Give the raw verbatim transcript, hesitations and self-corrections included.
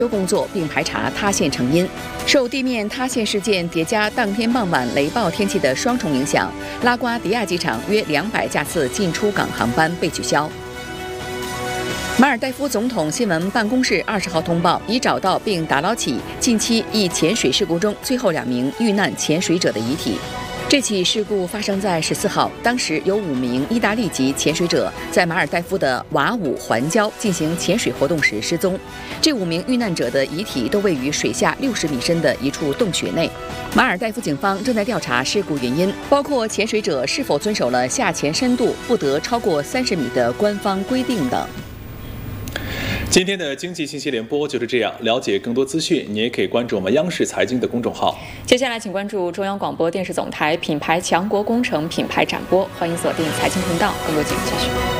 工作，并排查塌陷成因。受地面塌陷事件叠加当天傍晚雷暴天气的双重影响，拉瓜迪亚机场约两百架次进出港航班被取消。马尔代夫总统新闻办公室二十号通报，已找到并打捞起近期一潜水事故中最后两名遇难潜水者的遗体。这起事故发生在十四号，当时有五名意大利籍潜水者在马尔代夫的瓦武环礁进行潜水活动时失踪。这五名遇难者的遗体都位于水下六十米深的一处洞穴内。马尔代夫警方正在调查事故原因，包括潜水者是否遵守了下潜深度不得超过三十米的官方规定等。 今天的经济信息联播就是这样。了解更多资讯，你也可以关注我们央视财经的公众号。 接下来，请关注中央广播电视总台品牌强国工程品牌展播，欢迎锁定财经频道，更多节目继续。